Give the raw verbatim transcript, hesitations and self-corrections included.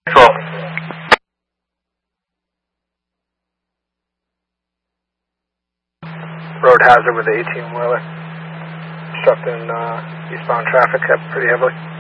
Control. Road hazard with the eighteen wheeler. Obstructing uh, eastbound traffic pretty heavily.